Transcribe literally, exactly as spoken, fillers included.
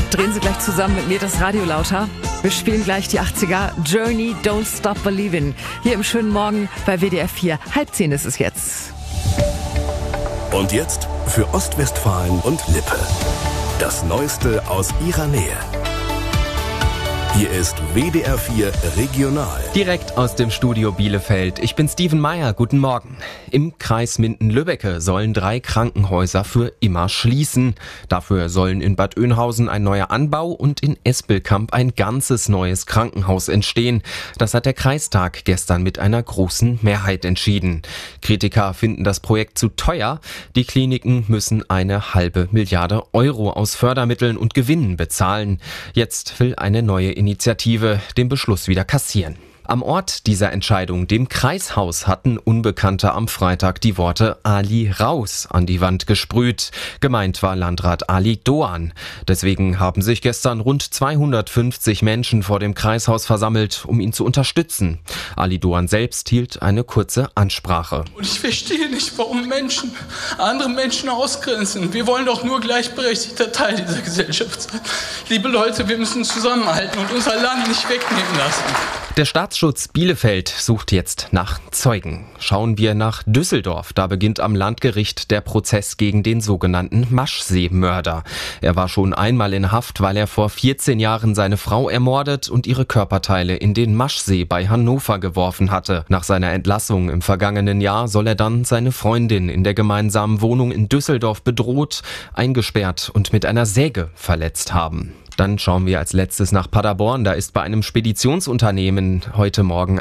drehen Sie gleich zusammen mit mir das Radio lauter. Wir spielen gleich die achtziger. Journey, Don't Stop Believin'. Hier im schönen Morgen bei W D R vier. Halb zehn ist es jetzt. Und jetzt für Ostwestfalen und Lippe. Das Neueste aus ihrer Nähe. Hier ist W D R vier Regional. Direkt aus dem Studio Bielefeld. Ich bin Steven Meyer. Guten Morgen. Im Kreis Minden-Lübbecke sollen drei Krankenhäuser für immer schließen. Dafür sollen in Bad Oeynhausen ein neuer Anbau und in Espelkamp ein ganzes neues Krankenhaus entstehen. Das hat der Kreistag gestern mit einer großen Mehrheit entschieden. Kritiker finden das Projekt zu teuer. Die Kliniken müssen eine halbe Milliarde Euro aus Fördermitteln und Gewinnen bezahlen. Jetzt will eine neue Initiative den Beschluss wieder kassieren. Am Ort dieser Entscheidung, dem Kreishaus, hatten Unbekannte am Freitag die Worte Ali raus an die Wand gesprüht. Gemeint war Landrat Ali Doan. Deswegen haben sich gestern rund zweihundertfünfzig Menschen vor dem Kreishaus versammelt, um ihn zu unterstützen. Ali Doan selbst hielt eine kurze Ansprache. Und ich verstehe nicht, warum Menschen andere Menschen ausgrenzen. Wir wollen doch nur gleichberechtigter Teil dieser Gesellschaft sein. Liebe Leute, wir müssen zusammenhalten und unser Land nicht wegnehmen lassen. Der Staatsschutz Bielefeld sucht jetzt nach Zeugen. Schauen wir nach Düsseldorf. Da beginnt am Landgericht der Prozess gegen den sogenannten Maschsee-Mörder. Er war schon einmal in Haft, weil er vor vierzehn Jahren seine Frau ermordet und ihre Körperteile in den Maschsee bei Hannover geworfen hatte. Nach seiner Entlassung im vergangenen Jahr soll er dann seine Freundin in der gemeinsamen Wohnung in Düsseldorf bedroht, eingesperrt und mit einer Säge verletzt haben. Dann schauen wir als letztes nach Paderborn. Da ist bei einem Speditionsunternehmen heute Morgen